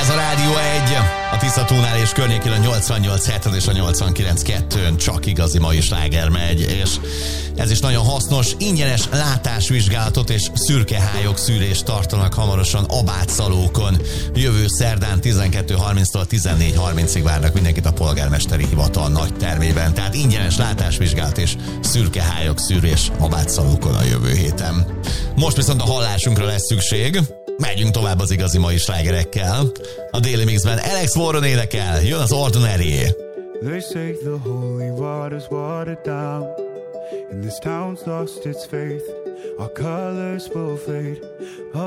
Ez a Rádió 1, a Tisza-tónál és környékén a 88.7 és a 89.2-ön csak igazi mai sláger megy, és ez is nagyon hasznos. Ingyenes látásvizsgálatot és szürkehályok szűrést tartanak hamarosan Abátszalókon. Jövő szerdán 12.30-tól 14.30-ig várnak mindenkit a polgármesteri hivatal nagy termében. Tehát ingyenes látásvizsgálat és szürkehályok szűrés Abátszalókon a jövő héten. Most viszont a hallásunkra lesz szükség. Megyünk tovább az igazi mai slágerekkel. A Déli Mixben Alex Warren énekel, jön az Ordinary. They say the holy water's watered down, and this town's lost its faith. Our colors will fade.